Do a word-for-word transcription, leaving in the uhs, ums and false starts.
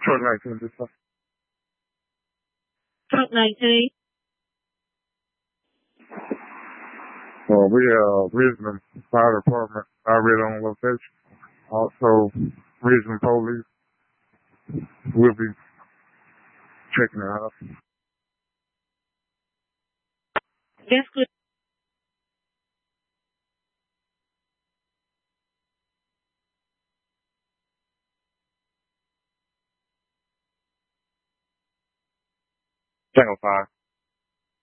Truck nineteen, this one. Truck nineteen. Well, we uh Richmond Fire Department already on location. Also, Richmond Police will be checking it out. That's good. Channel five.